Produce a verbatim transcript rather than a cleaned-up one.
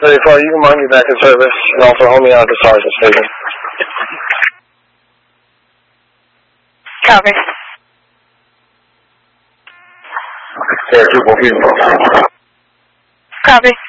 thirty-four, you can mark me back in service and also hold me out to Sergeant Station. Copy. Yeah, two, four, Copy.